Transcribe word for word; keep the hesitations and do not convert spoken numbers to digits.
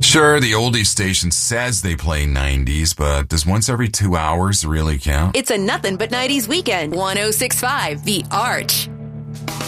Sure, the oldies station says they play nineties, but does once every two hours really count? It's a nothing but nineties weekend. one oh six point five The Arch.